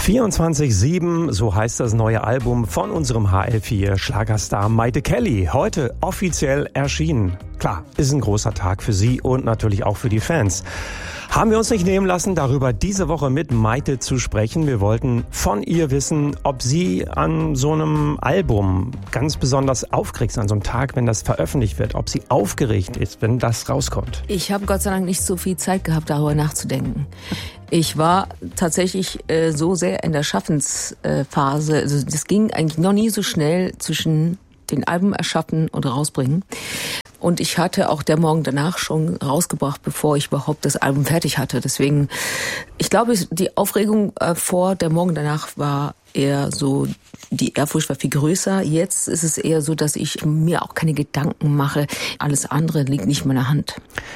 24/7, so heißt das neue Album von unserem HL4-Schlagerstar Mayte Kelly. Heute offiziell erschienen. Klar, ist ein großer Tag für sie und natürlich auch für die Fans. Haben wir uns nicht nehmen lassen, darüber diese Woche mit Mayte zu sprechen. Wir wollten von ihr wissen, ob sie an so einem Album ganz besonders aufgeregt ist, an so einem Tag, wenn das veröffentlicht wird, ob sie aufgeregt ist, wenn das rauskommt. Ich habe Gott sei Dank nicht so viel Zeit gehabt, darüber nachzudenken. Ich war tatsächlich so sehr in der Schaffensphase, also das ging eigentlich noch nie so schnell zwischen den Alben erschaffen und rausbringen. Und ich hatte auch der Morgen danach schon rausgebracht, bevor ich überhaupt das Album fertig hatte. Deswegen, ich glaube, die Aufregung vor der Morgen danach war eher so, die Ehrfurcht war viel größer. Jetzt ist es eher so, dass ich mir auch keine Gedanken mache. Alles andere liegt nicht in meiner Hand.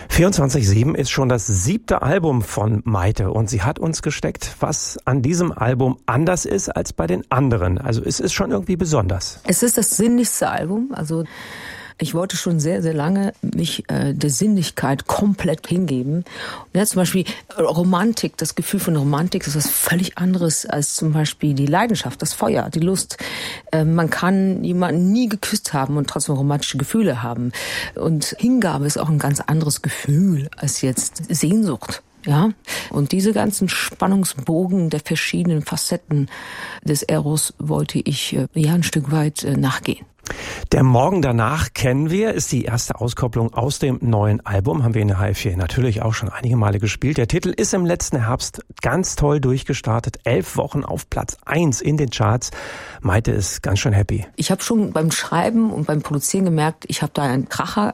24/7 ist schon das 7. Album von Mayte und sie hat uns gesteckt, was an diesem Album anders ist als bei den anderen. Also es ist schon irgendwie besonders. Es ist das sinnlichste Album, also ich wollte schon sehr, sehr lange mich der Sinnlichkeit komplett hingeben. Und ja, zum Beispiel Romantik, das Gefühl von Romantik ist was völlig anderes als zum Beispiel die Leidenschaft, das Feuer, die Lust. Man kann jemanden nie geküsst haben und trotzdem romantische Gefühle haben. Und Hingabe ist auch ein ganz anderes Gefühl als jetzt Sehnsucht. Ja, und diese ganzen Spannungsbogen der verschiedenen Facetten des Eros wollte ich ein Stück weit nachgehen. Der Morgen danach kennen wir, ist die erste Auskopplung aus dem neuen Album, haben wir in der HL4 natürlich auch schon einige Male gespielt. Der Titel ist im letzten Herbst ganz toll durchgestartet, 11 Wochen auf Platz 1 in den Charts. Mayte ist ganz schön happy. Ich habe schon beim Schreiben und beim Produzieren gemerkt, ich habe da einen Kracher.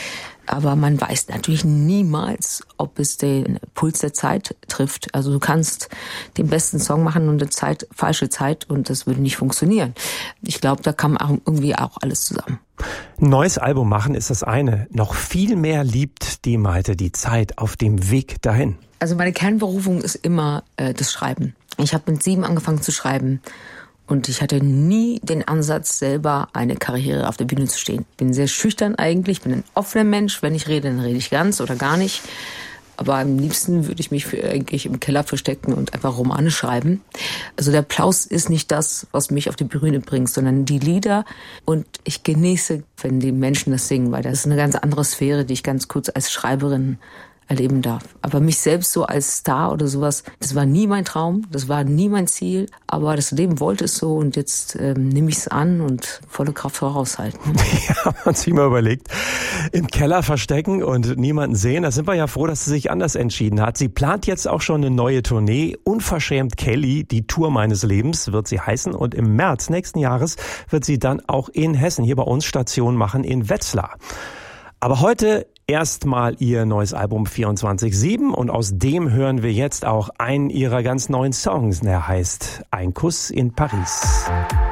Aber man weiß natürlich niemals, ob es den Puls der Zeit trifft. Also du kannst den besten Song machen und eine falsche Zeit und das würde nicht funktionieren. Ich glaube, da kam irgendwie auch alles zusammen. Ein neues Album machen ist das eine. Noch viel mehr liebt die Mayte die Zeit auf dem Weg dahin. Also meine Kernberufung ist immer das Schreiben. Ich habe mit 7 angefangen zu schreiben. Und ich hatte nie den Ansatz, selber eine Karriere auf der Bühne zu stehen. Bin sehr schüchtern eigentlich, bin ein offener Mensch. Wenn ich rede, dann rede ich ganz oder gar nicht. Aber am liebsten würde ich mich eigentlich im Keller verstecken und einfach Romane schreiben. Also der Applaus ist nicht das, was mich auf die Bühne bringt, sondern die Lieder. Und ich genieße, wenn die Menschen das singen, weil das ist eine ganz andere Sphäre, die ich ganz kurz als Schreiberin erleben darf. Aber mich selbst so als Star oder sowas, das war nie mein Traum, das war nie mein Ziel, aber das Leben wollte es so und jetzt nehme ich es an und volle Kraft voraushalten. Ja, man sich mal überlegt, im Keller verstecken und niemanden sehen, da sind wir ja froh, dass sie sich anders entschieden hat. Sie plant jetzt auch schon eine neue Tournee, Unverschämt Kelly, die Tour meines Lebens wird sie heißen und im März nächsten Jahres wird sie dann auch in Hessen hier bei uns Station machen in Wetzlar. Aber heute erstmal ihr neues Album 24/7 und aus dem hören wir jetzt auch einen ihrer ganz neuen Songs, der heißt Ein Kuss in Paris.